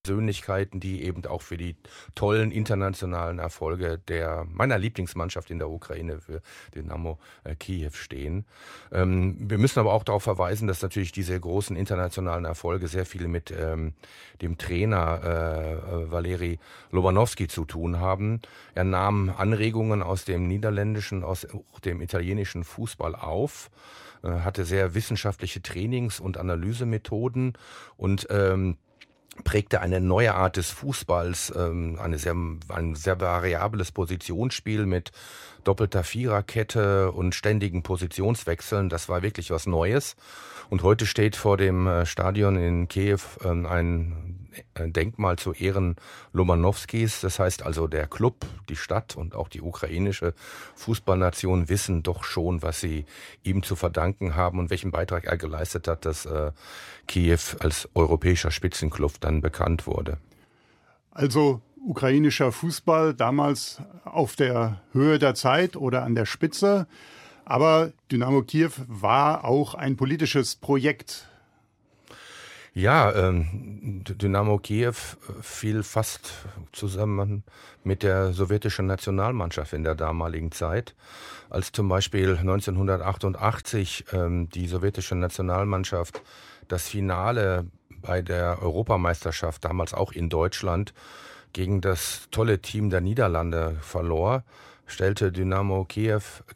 Persönlichkeiten, die eben auch für die tollen internationalen Erfolge meiner Lieblingsmannschaft in der Ukraine, für Dynamo Kiew stehen. Wir müssen aber auch darauf verweisen, dass natürlich diese großen internationalen Erfolge sehr viel mit dem Trainer Valeri Lobanovský zu tun haben. Er nahm Anregungen aus dem niederländischen, aus dem italienischen Fußball auf, hatte sehr wissenschaftliche Trainings- und Analysemethoden und prägte eine neue Art des Fußballs, ein sehr variables Positionsspiel mit doppelter Viererkette und ständigen Positionswechseln. Das war wirklich was Neues. Und heute steht vor dem Stadion in Kiew ein Denkmal zu Ehren Lobanovskis. Das heißt also, der Club, die Stadt und auch die ukrainische Fußballnation wissen doch schon, was sie ihm zu verdanken haben und welchen Beitrag er geleistet hat, dass Kiew als europäischer Spitzenklub dann bekannt wurde. Also ukrainischer Fußball damals auf der Höhe der Zeit oder an der Spitze. Aber Dynamo Kiew war auch ein politisches Projekt. Ja, Dynamo Kiew fiel fast zusammen mit der sowjetischen Nationalmannschaft in der damaligen Zeit. Als zum Beispiel 1988 die sowjetische Nationalmannschaft das Finale bei der Europameisterschaft, damals auch in Deutschland, gegen das tolle Team der Niederlande verlor, stellte Dynamo Kiew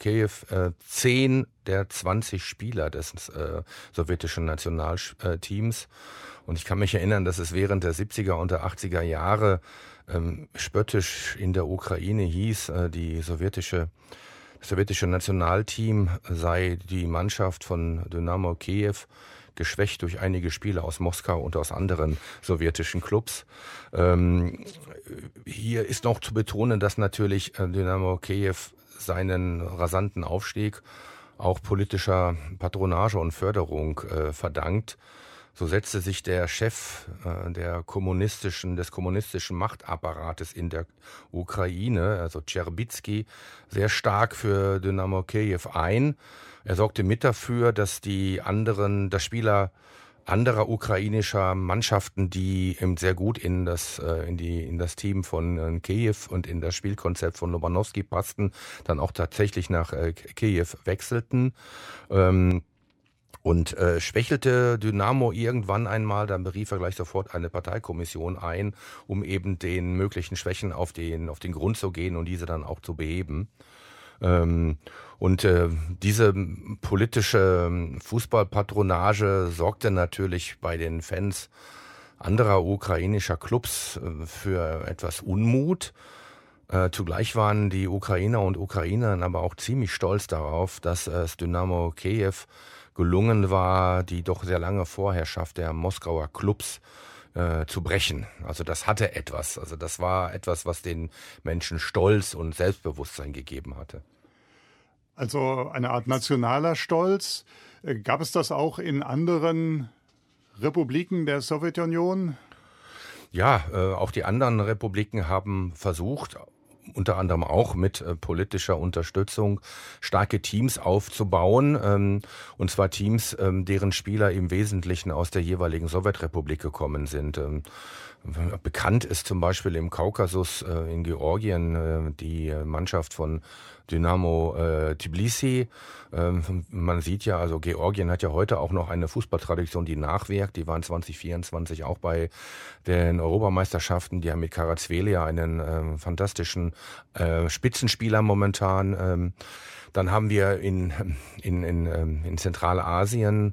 10 der 20 Spieler des sowjetischen Nationalteams. Und ich kann mich erinnern, dass es während der 70er und der 80er Jahre spöttisch in der Ukraine hieß, das sowjetische Nationalteam sei die Mannschaft von Dynamo Kiew, geschwächt durch einige Spieler aus Moskau und aus anderen sowjetischen Clubs. Hier ist noch zu betonen, dass natürlich Dynamo Kiew seinen rasanten Aufstieg auch politischer Patronage und Förderung verdankt. So setzte sich der Chef des kommunistischen Machtapparates in der Ukraine, also Tscherbitzky, sehr stark für Dynamo Kiew ein. Er sorgte mit dafür, dass Spieler anderer ukrainischer Mannschaften, die eben sehr gut in das Team von Kiew und in das Spielkonzept von Lobanovský passten, dann auch tatsächlich nach Kiew wechselten. Und schwächelte Dynamo irgendwann einmal, dann berief er gleich sofort eine Parteikommission ein, um eben den möglichen Schwächen auf den Grund zu gehen und diese dann auch zu beheben. Diese politische Fußballpatronage sorgte natürlich bei den Fans anderer ukrainischer Clubs für etwas Unmut. Zugleich waren die Ukrainer und Ukrainerinnen aber auch ziemlich stolz darauf, dass es Dynamo Kiew gelungen war, die doch sehr lange Vorherrschaft der Moskauer Clubs zu brechen. Also das hatte etwas. Also das war etwas, was den Menschen Stolz und Selbstbewusstsein gegeben hatte. Also eine Art nationaler Stolz. Gab es das auch in anderen Republiken der Sowjetunion? Ja, auch die anderen Republiken haben versucht, unter anderem auch mit politischer Unterstützung, starke Teams aufzubauen. Und zwar Teams, deren Spieler im Wesentlichen aus der jeweiligen Sowjetrepublik gekommen sind. Bekannt ist zum Beispiel im Kaukasus in Georgien die Mannschaft von Dynamo Tbilisi. Man sieht ja, also Georgien hat ja heute auch noch eine Fußballtradition, die nachwirkt. Die waren 2024 auch bei den Europameisterschaften. Die haben mit Karatsvelia einen fantastischen Spitzenspieler momentan. Dann haben wir in Zentralasien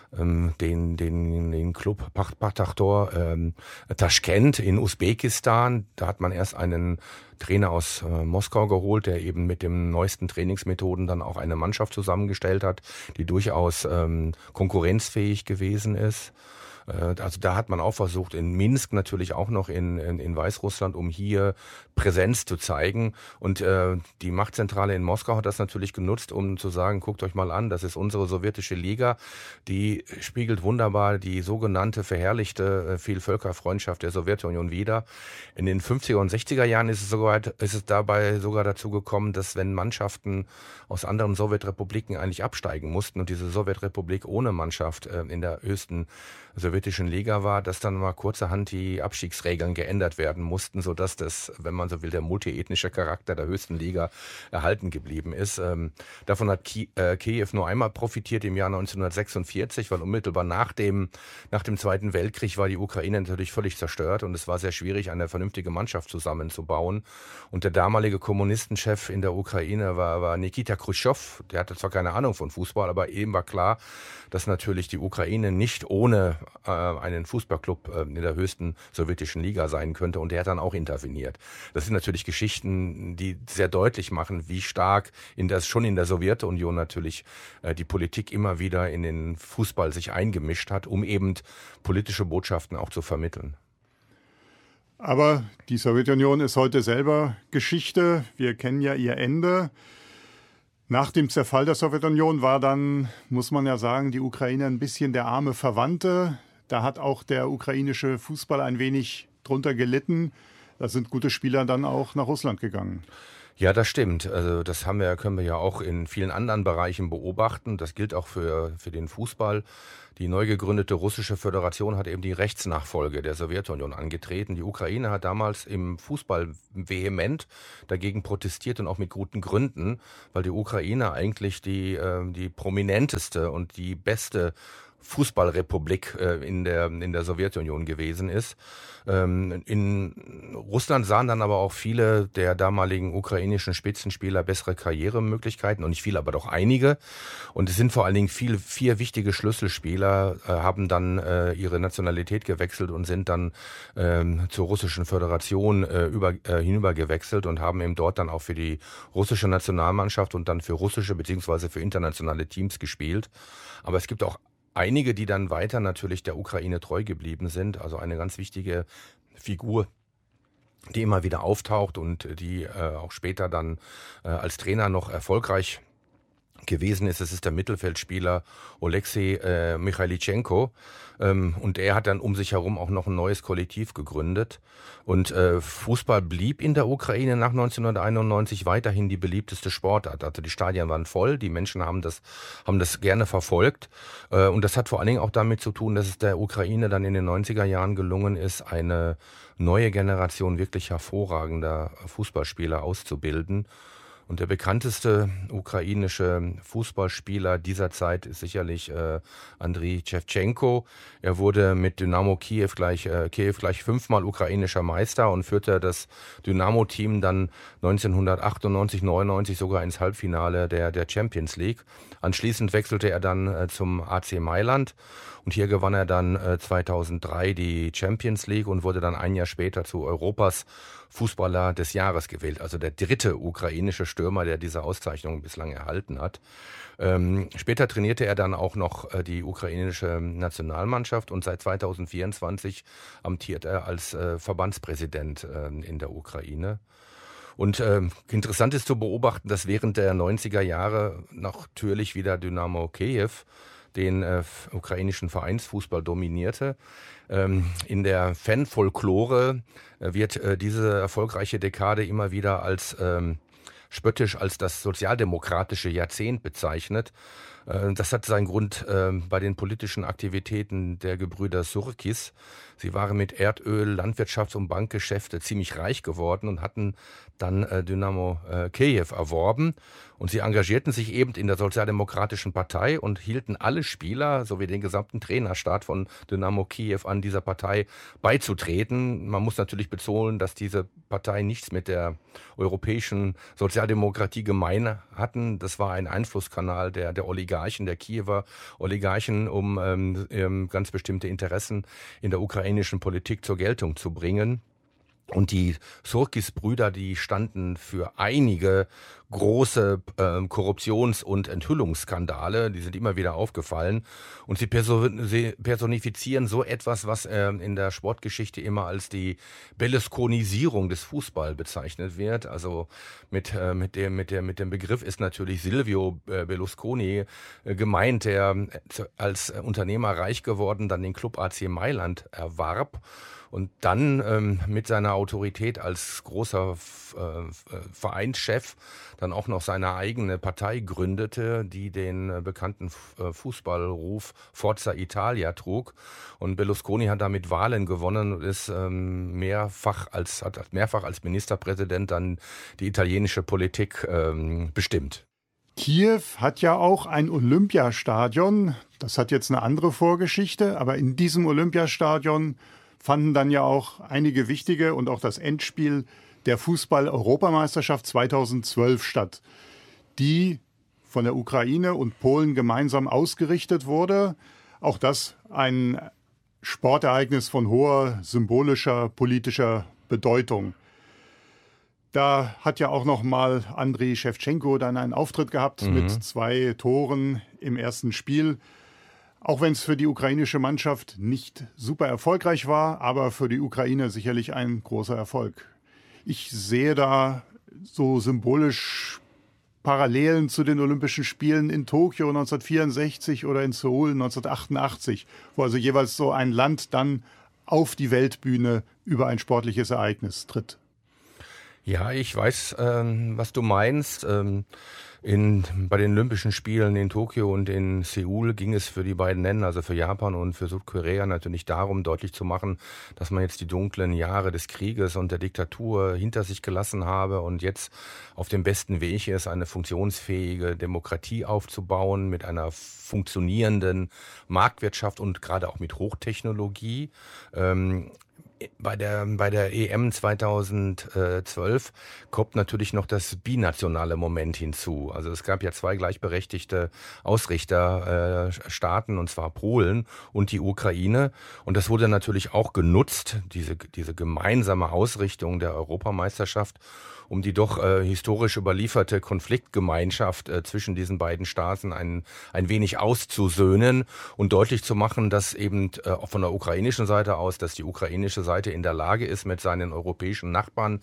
den Club Pakhtakhtor Taschkent in Usbekistan. Da hat man erst einen Trainer aus Moskau geholt, der eben mit den neuesten Trainingsmethoden dann auch eine Mannschaft zusammengestellt hat, die durchaus konkurrenzfähig gewesen ist. Also da hat man auch versucht, in Minsk natürlich auch noch in Weißrussland, um hier Präsenz zu zeigen. Und die Machtzentrale in Moskau hat das natürlich genutzt, um zu sagen, guckt euch mal an, das ist unsere sowjetische Liga. Die spiegelt wunderbar die sogenannte verherrlichte Vielvölkerfreundschaft der Sowjetunion wider. In den 50er und 60er Jahren ist es dabei sogar dazu gekommen, dass wenn Mannschaften aus anderen Sowjetrepubliken eigentlich absteigen mussten und diese Sowjetrepublik ohne Mannschaft in der höchsten sowjetischen Liga war, dass dann mal kurzerhand die Abstiegsregeln geändert werden mussten, sodass das, wenn man so will, der multiethnische Charakter der höchsten Liga erhalten geblieben ist. Davon hat Kiew nur einmal profitiert im Jahr 1946, weil unmittelbar nach dem Zweiten Weltkrieg war die Ukraine natürlich völlig zerstört und es war sehr schwierig, eine vernünftige Mannschaft zusammenzubauen. Und der damalige Kommunistenchef in der Ukraine war Nikita Chruschtschow. Der hatte zwar keine Ahnung von Fußball, aber eben war klar, dass natürlich die Ukraine nicht ohne einen Fußballclub in der höchsten sowjetischen Liga sein könnte und der hat dann auch interveniert. Das sind natürlich Geschichten, die sehr deutlich machen, wie stark schon in der Sowjetunion natürlich die Politik immer wieder in den Fußball sich eingemischt hat, um eben politische Botschaften auch zu vermitteln. Aber die Sowjetunion ist heute selber Geschichte. Wir kennen ja ihr Ende. Nach dem Zerfall der Sowjetunion war dann, muss man ja sagen, die Ukraine ein bisschen der arme Verwandte. Da hat auch der ukrainische Fußball ein wenig drunter gelitten. Da sind gute Spieler dann auch nach Russland gegangen. Ja, das stimmt. Also das können wir ja auch in vielen anderen Bereichen beobachten. Das gilt auch für den Fußball. Die neu gegründete russische Föderation hat eben die Rechtsnachfolge der Sowjetunion angetreten. Die Ukraine hat damals im Fußball vehement dagegen protestiert und auch mit guten Gründen, weil die Ukraine eigentlich die prominenteste und die beste Fußballrepublik in der Sowjetunion gewesen ist. In Russland sahen dann aber auch viele der damaligen ukrainischen Spitzenspieler bessere Karrieremöglichkeiten und nicht viele, aber doch einige. Und es sind vor allen Dingen vier wichtige Schlüsselspieler, haben dann ihre Nationalität gewechselt und sind dann zur russischen Föderation hinüber gewechselt und haben eben dort dann auch für die russische Nationalmannschaft und dann für russische beziehungsweise für internationale Teams gespielt. Aber es gibt auch einige, die dann weiter natürlich der Ukraine treu geblieben sind. Also eine ganz wichtige Figur, die immer wieder auftaucht und die auch später dann als Trainer noch erfolgreich gewesen ist. Es ist der Mittelfeldspieler Oleksiy Michailitschenko. Und er hat dann um sich herum auch noch ein neues Kollektiv gegründet. Und Fußball blieb in der Ukraine nach 1991 weiterhin die beliebteste Sportart. Also die Stadien waren voll, die Menschen haben das gerne verfolgt. Und das hat vor allen Dingen auch damit zu tun, dass es der Ukraine dann in den 90er Jahren gelungen ist, eine neue Generation wirklich hervorragender Fußballspieler auszubilden. Und der bekannteste ukrainische Fußballspieler dieser Zeit ist sicherlich Andriy Schewtschenko. Er wurde mit Dynamo Kiew gleich 5-mal ukrainischer Meister und führte das Dynamo-Team dann 1998, 99 sogar ins Halbfinale der Champions League. Anschließend wechselte er dann zum AC Mailand und hier gewann er dann 2003 die Champions League und wurde dann ein Jahr später zu Europas Fußballer des Jahres gewählt. Also der dritte ukrainische Stürmer, der diese Auszeichnung bislang erhalten hat. Später trainierte er dann auch noch die ukrainische Nationalmannschaft und seit 2024 amtiert er als Verbandspräsident in der Ukraine. Und interessant ist zu beobachten, dass während der 90er Jahre natürlich wieder Dynamo Kiew den ukrainischen Vereinsfußball dominierte. In der Fanfolklore wird diese erfolgreiche Dekade immer wieder als spöttisch als das sozialdemokratische Jahrzehnt bezeichnet. Das hat seinen Grund bei den politischen Aktivitäten der Gebrüder Surkis. Sie waren mit Erdöl, Landwirtschafts- und Bankgeschäfte ziemlich reich geworden und hatten dann Dynamo Kiew erworben. Und sie engagierten sich eben in der Sozialdemokratischen Partei und hielten alle Spieler sowie den gesamten Trainerstab von Dynamo Kiew an, dieser Partei beizutreten. Man muss natürlich betonen, dass diese Partei nichts mit der europäischen Sozialdemokratie gemein hatten. Das war ein Einflusskanal der Oligarchen, der Kiewer Oligarchen, um ganz bestimmte Interessen in der ukrainischen Politik zur Geltung zu bringen. Und die Surkis-Brüder, die standen für einige große Korruptions- und Enthüllungsskandale, die sind immer wieder aufgefallen. Und sie personifizieren so etwas, was in der Sportgeschichte immer als die Berlusconisierung des Fußball bezeichnet wird. Also mit dem Begriff ist natürlich Silvio Berlusconi gemeint, der als Unternehmer reich geworden dann den Club AC Mailand erwarb. Und dann mit seiner Autorität als großer Vereinschef dann auch noch seine eigene Partei gründete, die den bekannten Fußballruf Forza Italia trug. Und Berlusconi hat damit Wahlen gewonnen und ist mehrfach als Ministerpräsident dann die italienische Politik bestimmt. Kiew hat ja auch ein Olympiastadion. Das hat jetzt eine andere Vorgeschichte, aber in diesem Olympiastadion fanden dann ja auch einige wichtige und auch das Endspiel der Fußball-Europameisterschaft 2012 statt, die von der Ukraine und Polen gemeinsam ausgerichtet wurde. Auch das ein Sportereignis von hoher symbolischer, politischer Bedeutung. Da hat ja auch noch mal Andriy Schewtschenko dann einen Auftritt gehabt mit 2 Toren im ersten Spiel. Auch wenn es für die ukrainische Mannschaft nicht super erfolgreich war, aber für die Ukraine sicherlich ein großer Erfolg. Ich sehe da so symbolisch Parallelen zu den Olympischen Spielen in Tokio 1964 oder in Seoul 1988, wo also jeweils so ein Land dann auf die Weltbühne über ein sportliches Ereignis tritt. Ja, ich weiß, was du meinst. Bei den Olympischen Spielen in Tokio und in Seoul ging es für die beiden Länder, also für Japan und für Südkorea, natürlich darum, deutlich zu machen, dass man jetzt die dunklen Jahre des Krieges und der Diktatur hinter sich gelassen habe und jetzt auf dem besten Weg ist, eine funktionsfähige Demokratie aufzubauen mit einer funktionierenden Marktwirtschaft und gerade auch mit Hochtechnologie. Bei der EM 2012 kommt natürlich noch das binationale Moment hinzu. Also es gab ja 2 gleichberechtigte Ausrichterstaaten, und zwar Polen und die Ukraine. Und das wurde natürlich auch genutzt, diese gemeinsame Ausrichtung der Europameisterschaft, um die doch historisch überlieferte Konfliktgemeinschaft zwischen diesen beiden Staaten ein wenig auszusöhnen und deutlich zu machen, dass eben auch von der ukrainischen Seite aus, dass die ukrainische Seite in der Lage ist, mit seinen europäischen Nachbarn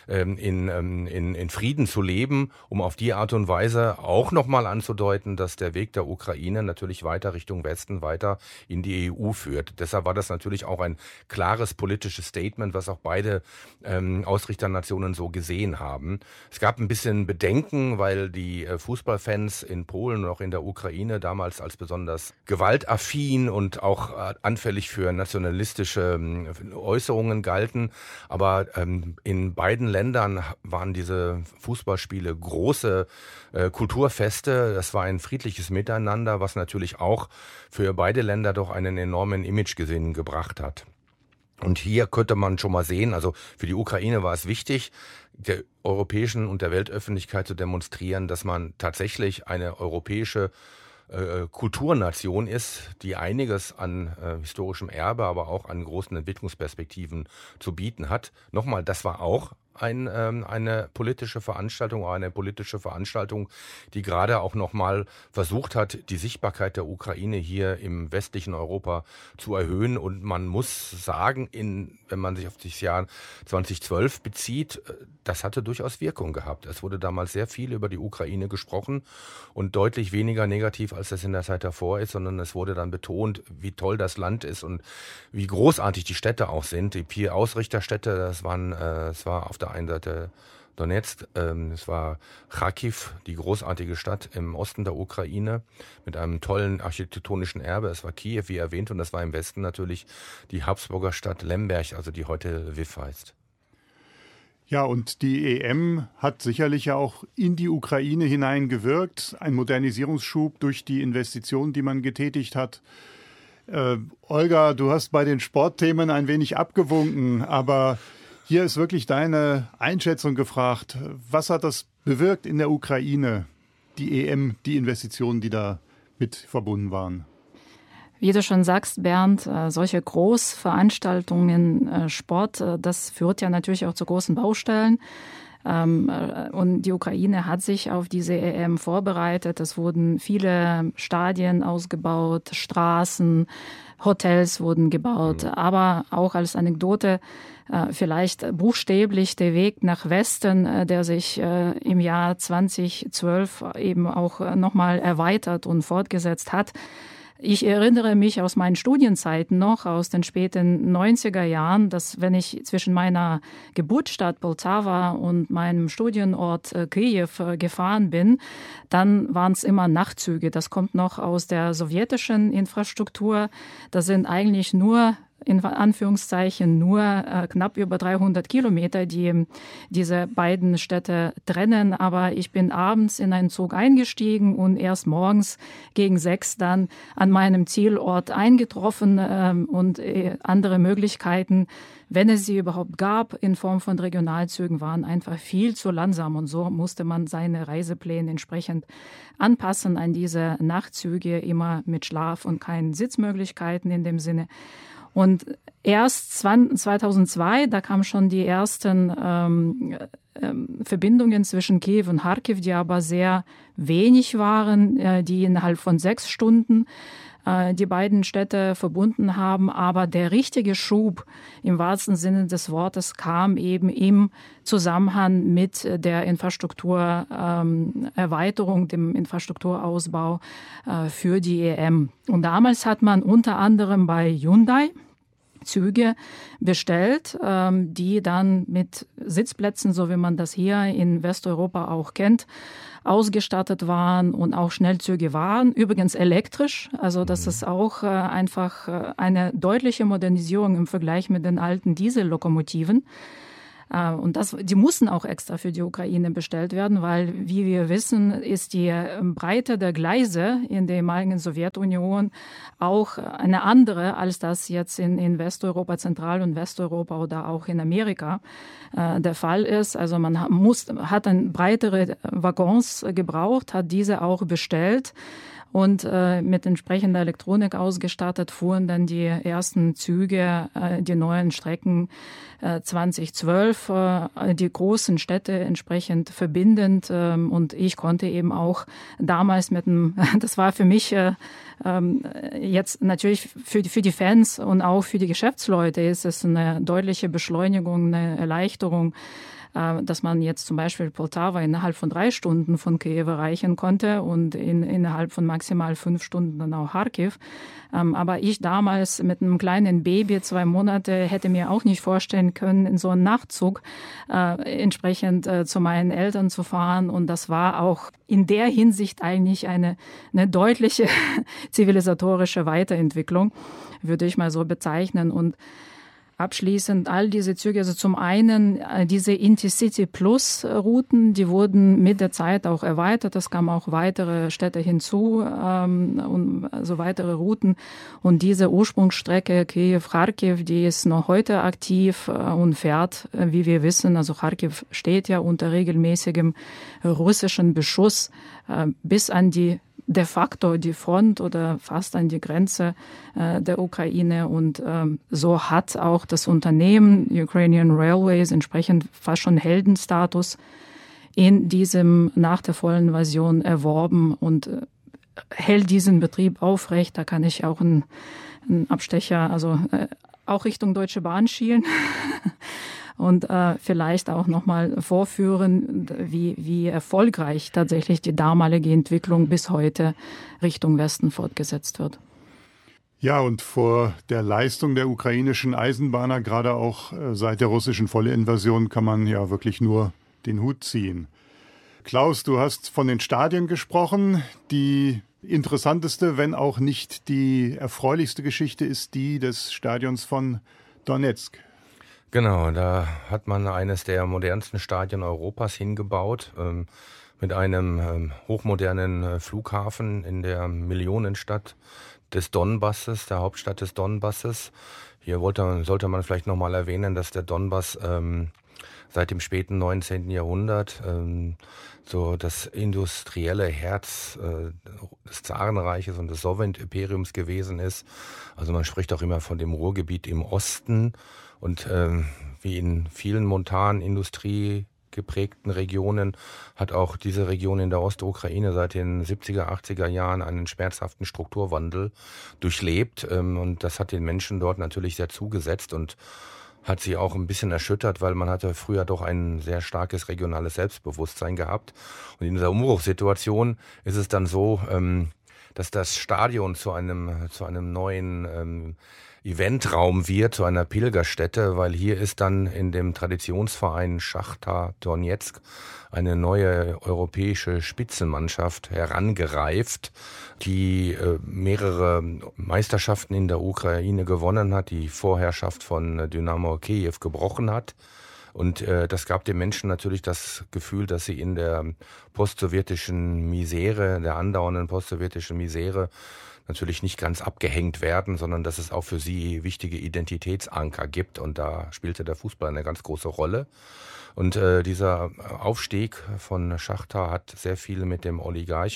in Frieden zu leben, um auf die Art und Weise auch nochmal anzudeuten, dass der Weg der Ukraine natürlich weiter Richtung Westen, weiter in die EU führt. Deshalb war das natürlich auch ein klares politisches Statement, was auch beide Ausrichternationen so gesehen haben. Es gab ein bisschen Bedenken, weil die Fußballfans in Polen und auch in der Ukraine damals als besonders gewaltaffin und auch anfällig für nationalistische Äußerungen galten. Aber in beiden Ländern waren diese Fußballspiele große Kulturfeste. Das war ein friedliches Miteinander, was natürlich auch für beide Länder doch einen enormen Imagegewinn gebracht hat. Und hier könnte man schon mal sehen, also für die Ukraine war es wichtig, der europäischen und der Weltöffentlichkeit zu demonstrieren, dass man tatsächlich eine europäische Kulturnation ist, die einiges an historischem Erbe, aber auch an großen Entwicklungsperspektiven zu bieten hat. Nochmal, das war auch eine politische Veranstaltung, die gerade auch nochmal versucht hat, die Sichtbarkeit der Ukraine hier im westlichen Europa zu erhöhen. Und man muss sagen, wenn man sich auf das Jahr 2012 bezieht, das hatte durchaus Wirkung gehabt. Es wurde damals sehr viel über die Ukraine gesprochen und deutlich weniger negativ, als das in der Zeit davor ist, sondern es wurde dann betont, wie toll das Land ist und wie großartig die Städte auch sind. Die 4 Ausrichterstädte, es war auf der einen Seite Donetsk, es war Charkiw, die großartige Stadt im Osten der Ukraine mit einem tollen architektonischen Erbe. Es war Kiew, wie erwähnt, und das war im Westen natürlich die Habsburger Stadt Lemberg, also die heute Lviv heißt. Ja, und die EM hat sicherlich ja auch in die Ukraine hineingewirkt. Ein Modernisierungsschub durch die Investitionen, die man getätigt hat. Olga, du hast bei den Sportthemen ein wenig abgewunken, aber hier ist wirklich deine Einschätzung gefragt. Was hat das bewirkt in der Ukraine, die EM, die Investitionen, die da mit verbunden waren? Wie du schon sagst, Bernd, solche Großveranstaltungen, Sport, das führt ja natürlich auch zu großen Baustellen. Und die Ukraine hat sich auf diese EM vorbereitet. Es wurden viele Stadien ausgebaut, Straßen, Hotels wurden gebaut. Aber auch als Anekdote, vielleicht buchstäblich der Weg nach Westen, der sich im Jahr 2012 eben auch nochmal erweitert und fortgesetzt hat. Ich erinnere mich aus meinen Studienzeiten noch, aus den späten 90er Jahren, dass wenn ich zwischen meiner Geburtsstadt Poltawa und meinem Studienort Kiew gefahren bin, dann waren es immer Nachtzüge. Das kommt noch aus der sowjetischen Infrastruktur. Das sind eigentlich nur in Anführungszeichen knapp über 300 Kilometer, die diese beiden Städte trennen. Aber ich bin abends in einen Zug eingestiegen und erst morgens gegen 6 dann an meinem Zielort eingetroffen und andere Möglichkeiten, wenn es sie überhaupt gab, in Form von Regionalzügen, waren einfach viel zu langsam. Und so musste man seine Reisepläne entsprechend anpassen an diese Nachtzüge, immer mit Schlaf und keinen Sitzmöglichkeiten in dem Sinne. Und erst 2002, da kamen schon die ersten Verbindungen zwischen Kiew und Charkiw, die aber sehr wenig waren, die innerhalb von 6 Stunden die beiden Städte verbunden haben. Aber der richtige Schub im wahrsten Sinne des Wortes kam eben im Zusammenhang mit der Infrastrukturerweiterung, dem Infrastrukturausbau für die EM. Und damals hat man unter anderem bei Hyundai Züge bestellt, die dann mit Sitzplätzen, so wie man das hier in Westeuropa auch kennt, ausgestattet waren und auch Schnellzüge waren. Übrigens elektrisch, also das ist auch einfach eine deutliche Modernisierung im Vergleich mit den alten Diesellokomotiven. Und die mussten auch extra für die Ukraine bestellt werden, weil, wie wir wissen, ist die Breite der Gleise in der ehemaligen Sowjetunion auch eine andere, als das jetzt in Westeuropa, Zentral- und Westeuropa oder auch in Amerika der Fall ist. Also man hat dann breitere Waggons gebraucht, hat diese auch bestellt. Und mit entsprechender Elektronik ausgestattet fuhren dann die ersten Züge, die neuen Strecken 2012, die großen Städte entsprechend verbindend. Und ich konnte eben auch damals das war für mich jetzt natürlich für die Fans und auch für die Geschäftsleute ist es eine deutliche Beschleunigung, eine Erleichterung, dass man jetzt zum Beispiel Poltawa innerhalb von 3 Stunden von Kiew erreichen konnte und innerhalb von maximal 5 Stunden dann auch Charkiw. Aber ich damals mit einem kleinen Baby, 2 Monate, hätte mir auch nicht vorstellen können, in so einen Nachtzug entsprechend zu meinen Eltern zu fahren. Und das war auch in der Hinsicht eigentlich eine deutliche zivilisatorische Weiterentwicklung, würde ich mal so bezeichnen. Und abschließend all diese Züge, also zum einen diese Intercity Plus Routen, die wurden mit der Zeit auch erweitert. Es kamen auch weitere Städte hinzu und also weitere Routen. Und diese Ursprungsstrecke Kiew-Charkiw, die ist noch heute aktiv und fährt, wie wir wissen, also Charkiw steht ja unter regelmäßigem russischen Beschuss bis an de facto die Front oder fast an die Grenze der Ukraine. Und so hat auch das Unternehmen Ukrainian Railways entsprechend fast schon Heldenstatus in diesem nach der vollen Invasion erworben und hält diesen Betrieb aufrecht. Da kann ich auch einen Abstecher, also auch Richtung Deutsche Bahn schielen. Und vielleicht auch nochmal vorführen, wie erfolgreich tatsächlich die damalige Entwicklung bis heute Richtung Westen fortgesetzt wird. Ja, und vor der Leistung der ukrainischen Eisenbahner, gerade auch seit der russischen Vollinvasion, kann man ja wirklich nur den Hut ziehen. Klaus, du hast von den Stadien gesprochen. Die interessanteste, wenn auch nicht die erfreulichste Geschichte ist die des Stadions von Donezk. Genau, da hat man eines der modernsten Stadien Europas hingebaut, mit einem hochmodernen Flughafen in der Millionenstadt des Donbasses, der Hauptstadt des Donbasses. Hier sollte man vielleicht nochmal erwähnen, dass der Donbass seit dem späten 19. Jahrhundert so das industrielle Herz des Zarenreiches und des Sowjetimperiums gewesen ist. Also man spricht auch immer von dem Ruhrgebiet im Osten. Und wie in vielen montanen industriegeprägten Regionen hat auch diese Region in der Ostukraine seit den 70er, 80er Jahren einen schmerzhaften Strukturwandel durchlebt. Und das hat den Menschen dort natürlich sehr zugesetzt und hat sie auch ein bisschen erschüttert, weil man hatte früher doch ein sehr starkes regionales Selbstbewusstsein gehabt. Und in dieser Umbruchssituation ist es dann so, dass das Stadion zu einem neuen Eventraum wird, zu einer Pilgerstätte, weil hier ist dann in dem Traditionsverein Schachtar Donezk eine neue europäische Spitzenmannschaft herangereift, die mehrere Meisterschaften in der Ukraine gewonnen hat, die Vorherrschaft von Dynamo Kiew gebrochen hat. Und das gab den Menschen natürlich das Gefühl, dass sie in der postsowjetischen Misere, der andauernden postsowjetischen Misere, natürlich nicht ganz abgehängt werden, sondern dass es auch für sie wichtige Identitätsanker gibt. Und da spielte der Fußball eine ganz große Rolle. Und dieser Aufstieg von Schachtar hat sehr viel mit dem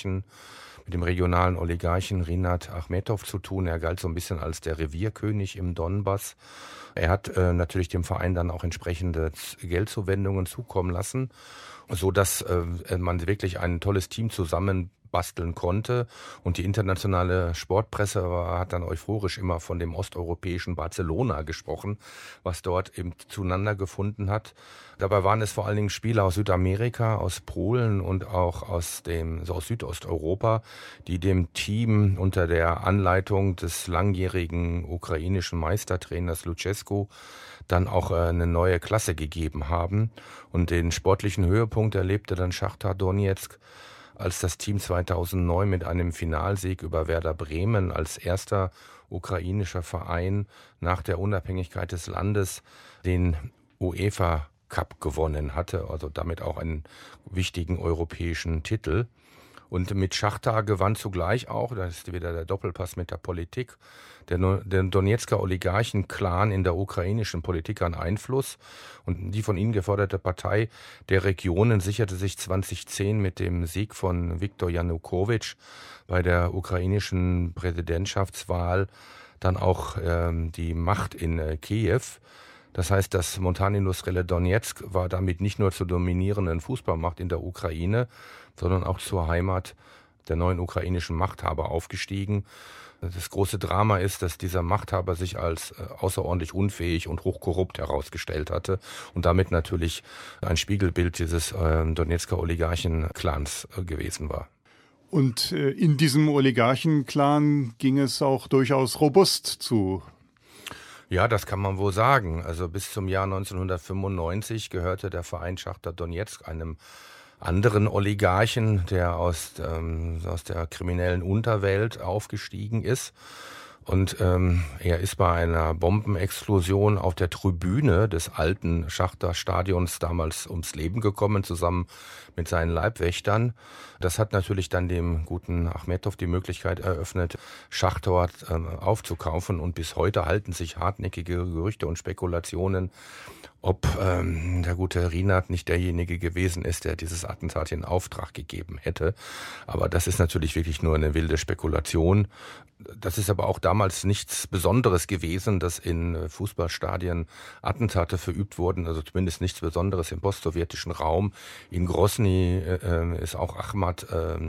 regionalen Oligarchen Rinat Achmetow zu tun. Er galt so ein bisschen als der Revierkönig im Donbass. Er hat natürlich dem Verein dann auch entsprechende Geldzuwendungen zukommen lassen, so dass man wirklich ein tolles Team zusammenbasteln konnte. Und die internationale Sportpresse hat dann euphorisch immer von dem osteuropäischen Barcelona gesprochen, was dort eben zueinander gefunden hat. Dabei waren es vor allen Dingen Spieler aus Südamerika, aus Polen und auch aus Südosteuropa, die dem Team unter der Anleitung des langjährigen ukrainischen Meistertrainers Luchescu dann auch eine neue Klasse gegeben haben. Und den sportlichen Höhepunkt erlebte dann Schachtar Donezk, als das Team 2009 mit einem Finalsieg über Werder Bremen als erster ukrainischer Verein nach der Unabhängigkeit des Landes den UEFA Cup gewonnen hatte, also damit auch einen wichtigen europäischen Titel. Und mit Schachtar gewann zugleich auch, da ist wieder der Doppelpass mit der Politik, der Donezker Oligarchen-Clan in der ukrainischen Politik an Einfluss. Und die von ihnen geforderte Partei der Regionen sicherte sich 2010 mit dem Sieg von Viktor Janukowitsch bei der ukrainischen Präsidentschaftswahl dann auch die Macht in Kiew. Das heißt, das montanindustrielle Donezk war damit nicht nur zur dominierenden Fußballmacht in der Ukraine, sondern auch zur Heimat der neuen ukrainischen Machthaber aufgestiegen. Das große Drama ist, dass dieser Machthaber sich als außerordentlich unfähig und hochkorrupt herausgestellt hatte und damit natürlich ein Spiegelbild dieses Donezker Oligarchen-Clans gewesen war. Und in diesem Oligarchen-Clan ging es auch durchaus robust zu. Ja, das kann man wohl sagen. Also bis zum Jahr 1995 gehörte der Verein Schachtar Donezk einem anderen Oligarchen, der aus der kriminellen Unterwelt aufgestiegen ist. Und er ist bei einer Bombenexplosion auf der Tribüne des alten Schachtar-Stadions damals ums Leben gekommen, zusammen mit seinen Leibwächtern. Das hat natürlich dann dem guten Achmetow die Möglichkeit eröffnet, Schachtar aufzukaufen. Und bis heute halten sich hartnäckige Gerüchte und Spekulationen, ob der gute Rinat nicht derjenige gewesen ist, der dieses Attentat in Auftrag gegeben hätte. Aber das ist natürlich wirklich nur eine wilde Spekulation. Das ist aber auch damals nichts Besonderes gewesen, dass in Fußballstadien Attentate verübt wurden, also zumindest nichts Besonderes im postsowjetischen Raum. In Grosny ist auch Ahmad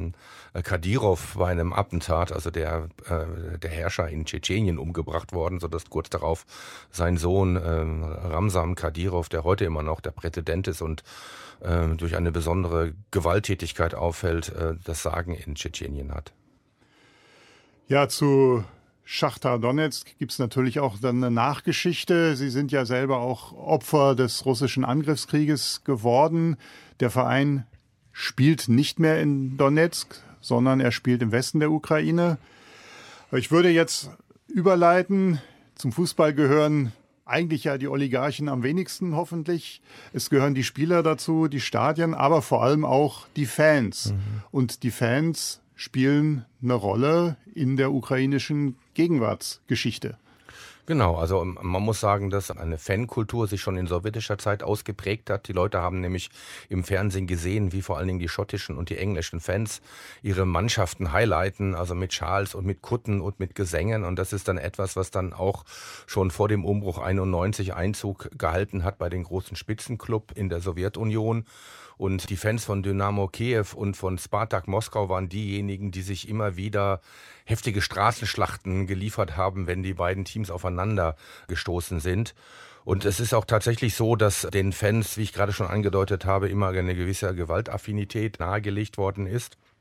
Kadyrov bei einem Attentat, also der Herrscher in Tschetschenien, umgebracht worden, sodass kurz darauf sein Sohn Ramzan Kadyrov, der heute immer noch der Präsident ist und durch eine besondere Gewalttätigkeit auffällt, das Sagen in Tschetschenien hat. Ja, zu Schachtar Donezk gibt es natürlich auch dann eine Nachgeschichte. Sie sind ja selber auch Opfer des russischen Angriffskrieges geworden. Der Verein spielt nicht mehr in Donezk, sondern er spielt im Westen der Ukraine. Ich würde jetzt überleiten. Zum Fußball gehören eigentlich ja die Oligarchen am wenigsten hoffentlich. Es gehören die Spieler dazu, die Stadien, aber vor allem auch die Fans. Und die Fans spielen eine Rolle in der ukrainischen Gegenwartsgeschichte. Genau, also man muss sagen, dass eine Fankultur sich schon in sowjetischer Zeit ausgeprägt hat. Die Leute haben nämlich im Fernsehen gesehen, wie vor allen Dingen die schottischen und die englischen Fans ihre Mannschaften highlighten, also mit Schals und mit Kutten und mit Gesängen. Und das ist dann etwas, was dann auch schon vor dem Umbruch 91 Einzug gehalten hat bei den großen Spitzenclub in der Sowjetunion. Und die Fans von Dynamo Kiew und von Spartak Moskau waren diejenigen, die sich immer wieder heftige Straßenschlachten geliefert haben, wenn die beiden Teams aufeinander gestoßen sind. Und es ist auch tatsächlich so, dass den Fans, wie ich gerade schon angedeutet habe, immer eine gewisse Gewaltaffinität nahegelegt worden ist.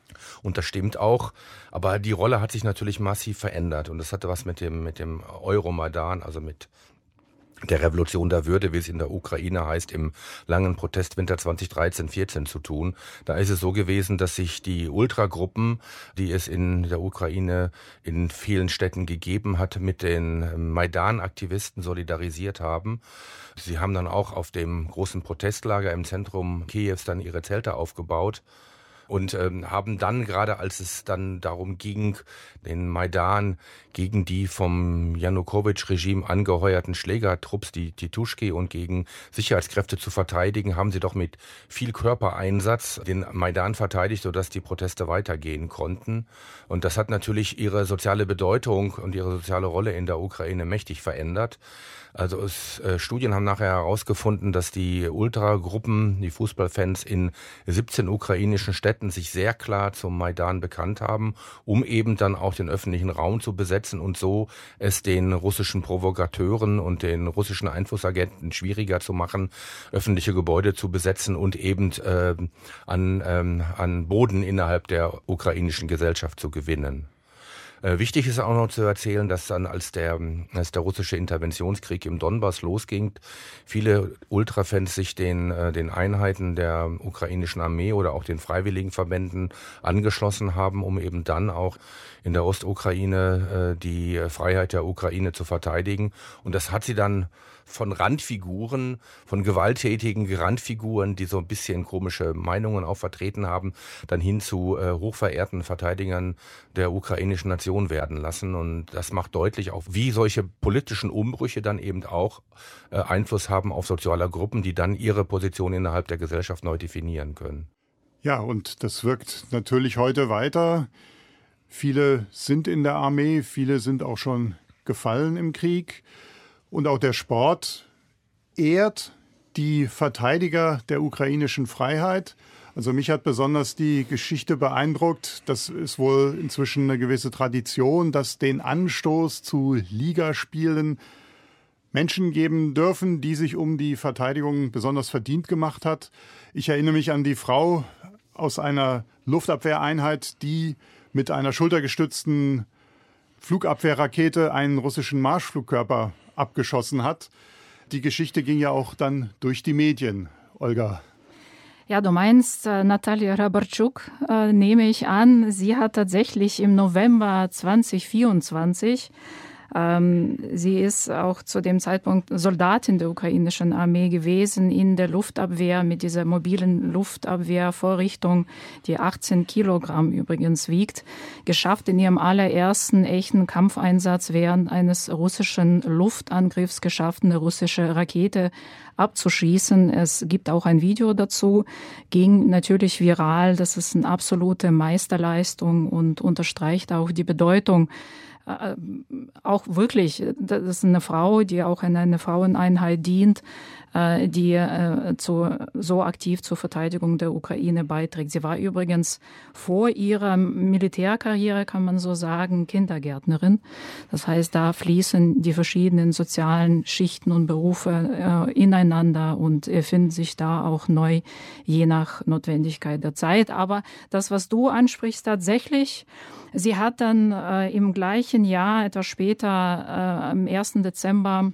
Und das stimmt auch, aber die Rolle hat sich natürlich massiv verändert und das hatte was mit dem Euromaidan, also mit der Revolution der Würde, wie es in der Ukraine heißt, im langen Protestwinter 2013-14 zu tun. Da ist es so gewesen, dass sich die Ultragruppen, die es in der Ukraine in vielen Städten gegeben hat, mit den Maidan-Aktivisten solidarisiert haben. Sie haben dann auch auf dem großen Protestlager im Zentrum Kiews dann ihre Zelte aufgebaut. Und haben dann, gerade als es dann darum ging, den Maidan gegen die vom Janukowitsch-Regime angeheuerten Schlägertrupps, die Tituschki, und gegen Sicherheitskräfte zu verteidigen, haben sie doch mit viel Körpereinsatz den Maidan verteidigt, sodass die Proteste weitergehen konnten. Und das hat natürlich ihre soziale Bedeutung und ihre soziale Rolle in der Ukraine mächtig verändert. Also Studien haben nachher herausgefunden, dass die Ultragruppen, die Fußballfans in 17 ukrainischen Städten sich sehr klar zum Maidan bekannt haben, um eben dann auch den öffentlichen Raum zu besetzen und so es den russischen Provokateuren und den russischen Einflussagenten schwieriger zu machen, öffentliche Gebäude zu besetzen und eben an Boden innerhalb der ukrainischen Gesellschaft zu gewinnen. Wichtig ist auch noch zu erzählen, dass dann, als der russische Interventionskrieg im Donbass losging, viele Ultrafans sich den Einheiten der ukrainischen Armee oder auch den Freiwilligenverbänden angeschlossen haben, um eben dann auch in der Ostukraine die Freiheit der Ukraine zu verteidigen. Und das hat sie dann von Randfiguren, von gewalttätigen Randfiguren, die so ein bisschen komische Meinungen auch vertreten haben, dann hin zu hochverehrten Verteidigern der ukrainischen Nation werden lassen. Und das macht deutlich auch, wie solche politischen Umbrüche dann eben auch Einfluss haben auf soziale Gruppen, die dann ihre Position innerhalb der Gesellschaft neu definieren können. Ja, und das wirkt natürlich heute weiter. Viele sind in der Armee, viele sind auch schon gefallen im Krieg. Und auch der Sport ehrt die Verteidiger der ukrainischen Freiheit. Also mich hat besonders die Geschichte beeindruckt. Das ist wohl inzwischen eine gewisse Tradition, dass den Anstoß zu Ligaspielen Menschen geben dürfen, die sich um die Verteidigung besonders verdient gemacht hat. Ich erinnere mich an die Frau aus einer Luftabwehreinheit, die mit einer schultergestützten Flugabwehrrakete einen russischen Marschflugkörper abgeschossen hat. Die Geschichte ging ja auch dann durch die Medien, Olga. Ja, du meinst Natalia Rabarczuk, nehme ich an. Sie hat tatsächlich im November 2024, sie ist auch zu dem Zeitpunkt Soldatin der ukrainischen Armee gewesen, in der Luftabwehr mit dieser mobilen Luftabwehrvorrichtung, die 18 Kilogramm übrigens wiegt, geschafft, in ihrem allerersten echten Kampfeinsatz während eines russischen Luftangriffs geschafft, eine russische Rakete abzuschießen. Es gibt auch ein Video dazu, ging natürlich viral. Das ist eine absolute Meisterleistung und unterstreicht auch die Bedeutung. Auch wirklich, das ist eine Frau, die auch in einer Fraueneinheit dient, die so aktiv zur Verteidigung der Ukraine beiträgt. Sie war übrigens vor ihrer Militärkarriere, kann man so sagen, Kindergärtnerin. Das heißt, da fließen die verschiedenen sozialen Schichten und Berufe ineinander und erfinden sich da auch neu, je nach Notwendigkeit der Zeit. Aber das, was du ansprichst, tatsächlich, sie hat dann im gleichen Jahr, etwas später, am 1. Dezember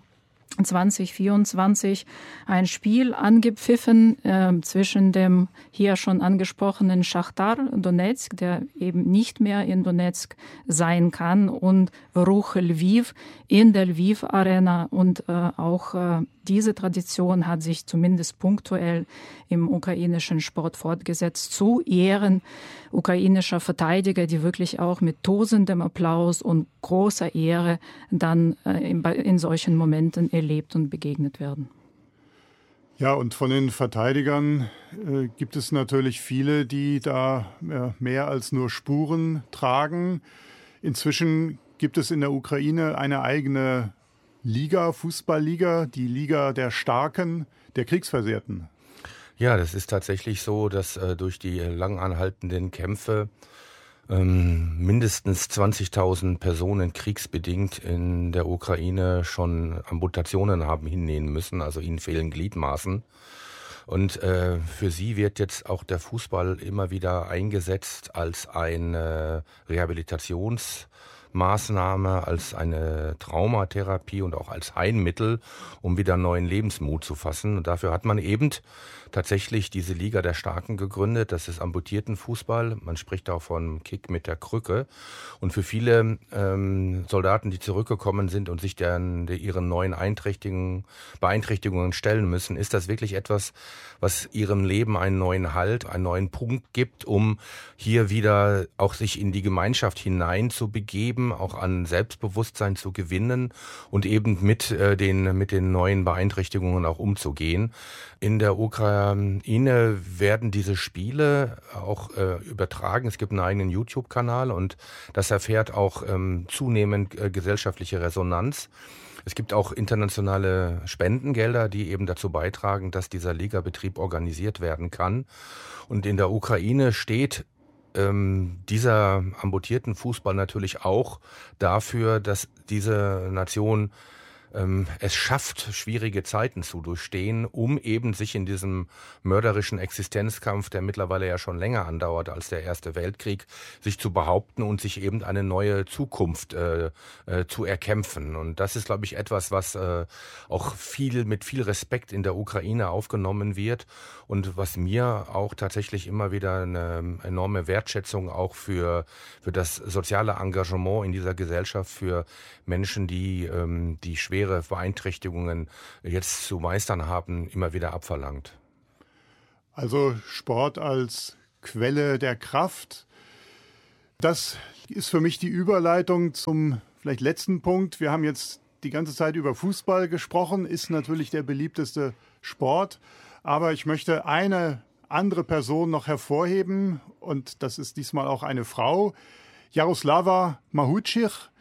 2024 ein Spiel angepfiffen zwischen dem hier schon angesprochenen Schachtar Donetsk, der eben nicht mehr in Donetsk sein kann, und Ruch Lviv in der Lviv Arena. Und auch diese Tradition hat sich zumindest punktuell im ukrainischen Sport fortgesetzt, zu Ehren ukrainischer Verteidiger, die wirklich auch mit tosendem Applaus und großer Ehre dann in solchen Momenten erlebt und begegnet werden. Ja, und von den Verteidigern gibt es natürlich viele, die da mehr als nur Spuren tragen. Inzwischen gibt es in der Ukraine eine eigene Liga, Fußballliga, die Liga der Starken, der Kriegsversehrten. Ja, das ist tatsächlich so, dass durch die lang anhaltenden Kämpfe mindestens 20.000 Personen kriegsbedingt in der Ukraine schon Amputationen haben hinnehmen müssen, also ihnen fehlen Gliedmaßen. Und für sie wird jetzt auch der Fußball immer wieder eingesetzt als eine Rehabilitationsmaßnahme, als eine Traumatherapie und auch als Heilmittel, um wieder neuen Lebensmut zu fassen. Und dafür hat man eben tatsächlich diese Liga der Starken gegründet. Das ist Amputiertenfußball. Man spricht auch von Kick mit der Krücke. Und für viele Soldaten, die zurückgekommen sind und sich ihren neuen Beeinträchtigungen stellen müssen, ist das wirklich etwas, was ihrem Leben einen neuen Halt, einen neuen Punkt gibt, um hier wieder auch sich in die Gemeinschaft hinein zu begeben, auch an Selbstbewusstsein zu gewinnen und eben mit den neuen Beeinträchtigungen auch umzugehen. In der Ukraine werden diese Spiele auch übertragen. Es gibt einen eigenen YouTube-Kanal und das erfährt auch zunehmend gesellschaftliche Resonanz. Es gibt auch internationale Spendengelder, die eben dazu beitragen, dass dieser Ligabetrieb organisiert werden kann. Und in der Ukraine steht dieser amputierten Fußball natürlich auch dafür, dass diese Nation es schafft, schwierige Zeiten zu durchstehen, um eben sich in diesem mörderischen Existenzkampf, der mittlerweile ja schon länger andauert als der Erste Weltkrieg, sich zu behaupten und sich eben eine neue Zukunft zu erkämpfen. Und das ist, glaube ich, etwas, was auch mit viel Respekt in der Ukraine aufgenommen wird und was mir auch tatsächlich immer wieder eine enorme Wertschätzung auch für das soziale Engagement in dieser Gesellschaft für Menschen, die schwere Beeinträchtigungen jetzt zu meistern haben, immer wieder abverlangt. Also Sport als Quelle der Kraft. Das ist für mich die Überleitung zum vielleicht letzten Punkt. Wir haben jetzt die ganze Zeit über Fußball gesprochen, ist natürlich der beliebteste Sport. Aber ich möchte eine andere Person noch hervorheben und das ist diesmal auch eine Frau, Jaroslava Mahutschich.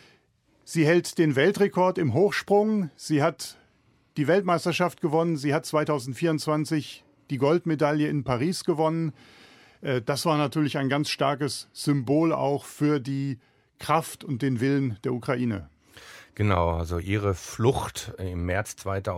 Sie hält den Weltrekord im Hochsprung. Sie hat die Weltmeisterschaft gewonnen. Sie hat 2024 die Goldmedaille in Paris gewonnen. Das war natürlich ein ganz starkes Symbol auch für die Kraft und den Willen der Ukraine. Genau, also ihre Flucht im März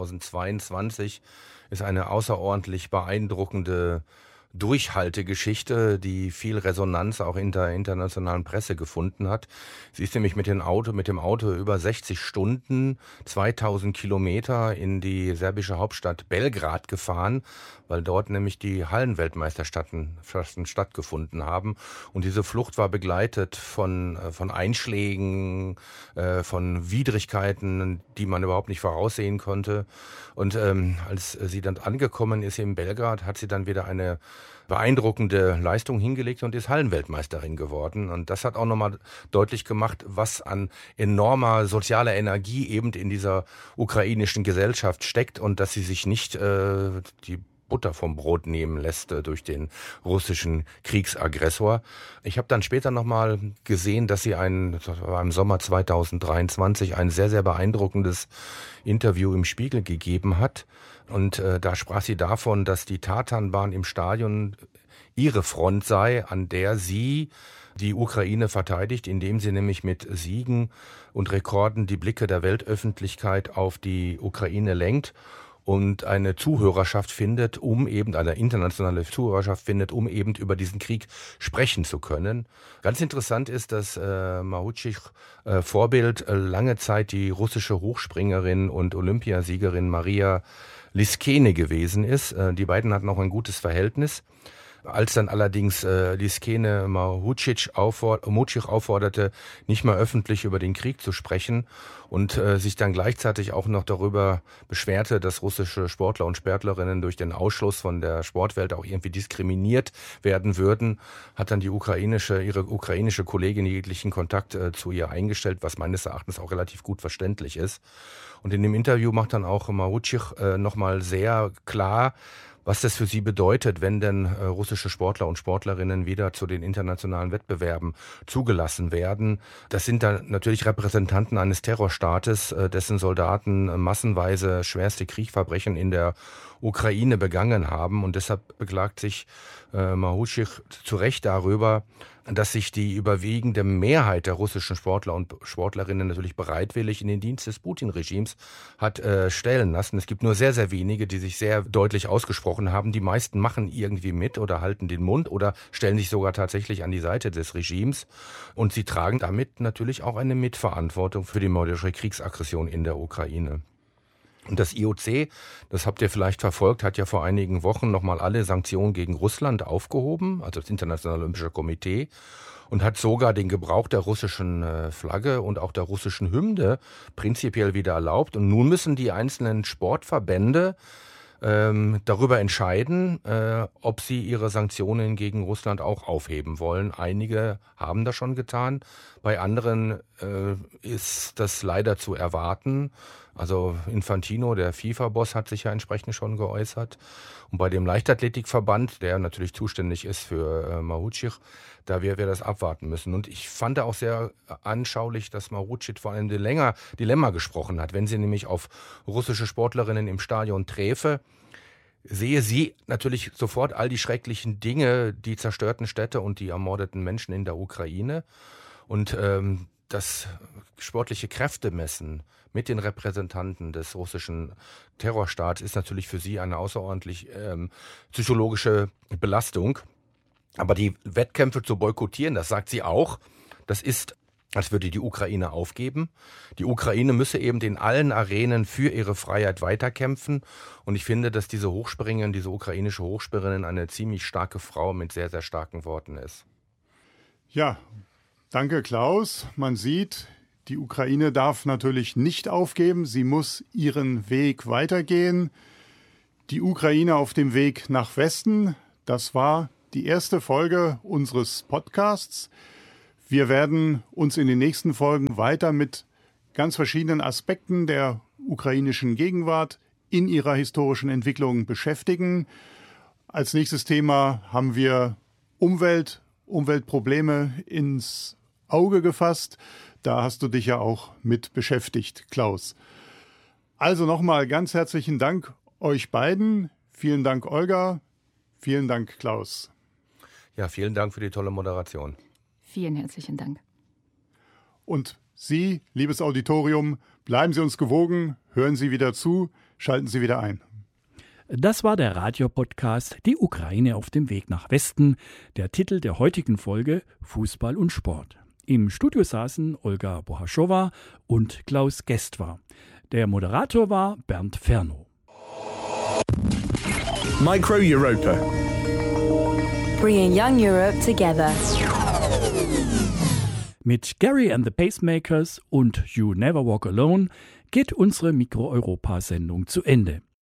2022 ist eine außerordentlich beeindruckende Durchhaltegeschichte, die viel Resonanz auch in der internationalen Presse gefunden hat. Sie ist nämlich mit dem Auto über 60 Stunden, 2000 Kilometer in die serbische Hauptstadt Belgrad gefahren, weil dort nämlich die Hallenweltmeisterschaften stattgefunden haben. Und diese Flucht war begleitet von Einschlägen, von Widrigkeiten, die man überhaupt nicht voraussehen konnte. Und als sie dann angekommen ist in Belgrad, hat sie dann wieder eine beeindruckende Leistung hingelegt und ist Hallenweltmeisterin geworden. Und das hat auch nochmal deutlich gemacht, was an enormer sozialer Energie eben in dieser ukrainischen Gesellschaft steckt und dass sie sich nicht die Butter vom Brot nehmen lässt durch den russischen Kriegsaggressor. Ich habe dann später nochmal gesehen, dass sie das war im Sommer 2023, ein sehr, sehr beeindruckendes Interview im Spiegel gegeben hat. Und da sprach sie davon, dass die Tatanbahn im Stadion ihre Front sei, an der sie die Ukraine verteidigt, indem sie nämlich mit Siegen und Rekorden die Blicke der Weltöffentlichkeit auf die Ukraine lenkt und eine internationale Zuhörerschaft findet, um eben über diesen Krieg sprechen zu können. Ganz interessant ist, dass Mahutschich Vorbild lange Zeit die russische Hochspringerin und Olympiasiegerin Maria Liskene gewesen ist. Die beiden hatten auch ein gutes Verhältnis. Als dann allerdings Liskene Mahutschich aufforderte, nicht mehr öffentlich über den Krieg zu sprechen und sich dann gleichzeitig auch noch darüber beschwerte, dass russische Sportler und Sportlerinnen durch den Ausschluss von der Sportwelt auch irgendwie diskriminiert werden würden, hat dann ihre ukrainische Kollegin jeglichen Kontakt zu ihr eingestellt, was meines Erachtens auch relativ gut verständlich ist. Und in dem Interview macht dann auch Mahutschich nochmal sehr klar, was das für sie bedeutet, wenn denn russische Sportler und Sportlerinnen wieder zu den internationalen Wettbewerben zugelassen werden. Das sind dann natürlich Repräsentanten eines Terrorstaates, dessen Soldaten massenweise schwerste Kriegsverbrechen in der Ukraine begangen haben. Und deshalb beklagt sich Mahutschich zu Recht darüber, dass sich die überwiegende Mehrheit der russischen Sportler und Sportlerinnen natürlich bereitwillig in den Dienst des Putin-Regimes hat stellen lassen. Es gibt nur sehr, sehr wenige, die sich sehr deutlich ausgesprochen haben. Die meisten machen irgendwie mit oder halten den Mund oder stellen sich sogar tatsächlich an die Seite des Regimes. Und sie tragen damit natürlich auch eine Mitverantwortung für die mörderische Kriegsaggression in der Ukraine. Und das IOC, das habt ihr vielleicht verfolgt, hat ja vor einigen Wochen nochmal alle Sanktionen gegen Russland aufgehoben, also das Internationale Olympische Komitee, und hat sogar den Gebrauch der russischen Flagge und auch der russischen Hymne prinzipiell wieder erlaubt. Und nun müssen die einzelnen Sportverbände darüber entscheiden, ob sie ihre Sanktionen gegen Russland auch aufheben wollen. Einige haben das schon getan, bei anderen ist das leider zu erwarten. Also Infantino, der FIFA-Boss, hat sich ja entsprechend schon geäußert. Und bei dem Leichtathletikverband, der natürlich zuständig ist für Marušić, da wir das abwarten müssen. Und ich fand auch sehr anschaulich, dass Marušić vor einem Dilemma gesprochen hat. Wenn sie nämlich auf russische Sportlerinnen im Stadion träfe, sehe sie natürlich sofort all die schrecklichen Dinge, die zerstörten Städte und die ermordeten Menschen in der Ukraine. Und das sportliche Kräftemessen mit den Repräsentanten des russischen Terrorstaats ist natürlich für sie eine außerordentlich psychologische Belastung. Aber die Wettkämpfe zu boykottieren, das sagt sie auch, das ist, als würde die Ukraine aufgeben. Die Ukraine müsse eben in allen Arenen für ihre Freiheit weiterkämpfen. Und ich finde, dass diese ukrainische Hochspringerin eine ziemlich starke Frau mit sehr, sehr starken Worten ist. Ja, danke Klaus. Man sieht, die Ukraine darf natürlich nicht aufgeben. Sie muss ihren Weg weitergehen. Die Ukraine auf dem Weg nach Westen, das war die erste Folge unseres Podcasts. Wir werden uns in den nächsten Folgen weiter mit ganz verschiedenen Aspekten der ukrainischen Gegenwart in ihrer historischen Entwicklung beschäftigen. Als nächstes Thema haben wir Umweltprobleme ins Auge gefasst. Da hast du dich ja auch mit beschäftigt, Klaus. Also nochmal ganz herzlichen Dank euch beiden. Vielen Dank, Olga. Vielen Dank, Klaus. Ja, vielen Dank für die tolle Moderation. Vielen herzlichen Dank. Und Sie, liebes Auditorium, bleiben Sie uns gewogen, hören Sie wieder zu, schalten Sie wieder ein. Das war der Radiopodcast Die Ukraine auf dem Weg nach Westen, der Titel der heutigen Folge Fußball und Sport. Im Studio saßen Olga Bohaschowa und Klaus Gestwar. Der Moderator war Bernd Fernow. Micro Europa. Bringing young Europe together. Mit Gary and the Pacemakers und You Never Walk Alone geht unsere Mikro-Europa-Sendung zu Ende.